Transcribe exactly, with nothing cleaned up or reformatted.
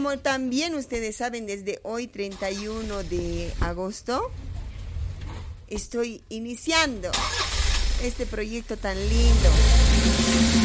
como también ustedes saben, desde hoy, treinta y uno de agosto, estoy iniciando este proyecto tan lindo.